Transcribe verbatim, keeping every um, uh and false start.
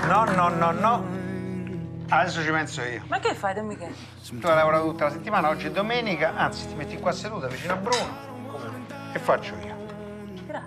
No, no, no, no. Adesso ci penso io. Ma che fai, Don Michele? Tu hai lavorato tutta la settimana, oggi è domenica, anzi ti metti qua seduta vicino a Bruno. Che faccio io?